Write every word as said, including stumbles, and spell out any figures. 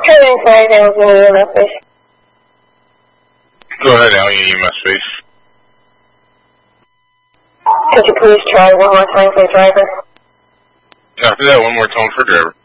Trailing flight, Allegheny E M S base. Go ahead, Allegheny E M S base. Could you please try one more time for the driver? After that, one more tone for driver.